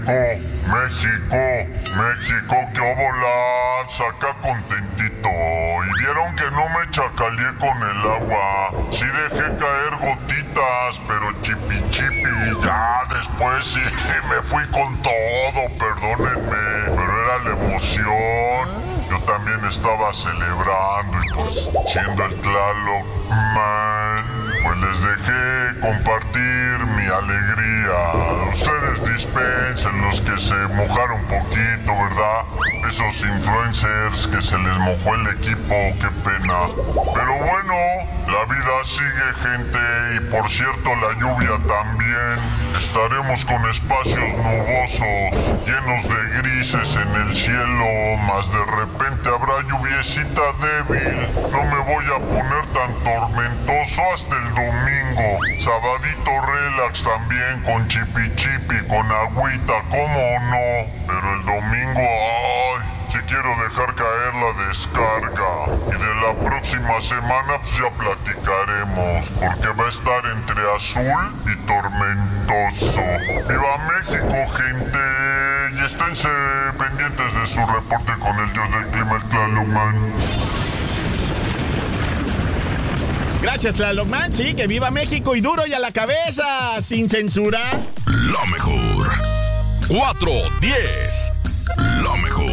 México, qué obolas, acá contentito. Y vieron que no me chacaleé con el agua. Sí dejé caer gotitas, pero chipi. Ya después sí me fui con todo, perdónenme. Pero era la emoción. Yo también estaba celebrando y pues siendo el Tlaloc Man, pues les dejé compartir mi alegría. Ustedes dispensen los que se mojaron poquito, ¿verdad? Esos influencers que se les mojó el equipo, qué pena. Pero bueno, la vida sigue, gente, y por cierto la lluvia también. Estaremos con espacios nubosos, llenos de grises en el cielo, más de repente habrá lluviecita débil. No me voy a poner tan tormentoso hasta el domingo. Sabadito relax también, con chipi, con agüita, ¿cómo no? Pero el domingo, si quiero dejar caer la descarga. Y de la próxima semana pues ya platicaremos, porque va a estar entre azul y tormentoso. ¡Viva México, gente! Y esténse pendientes de su reporte con el dios del clima, el Tlaloc Man. Gracias, Tlaloc Man. Sí, que viva México y duro y a la cabeza, sin censura. Lo mejor. 4-10. Lo mejor.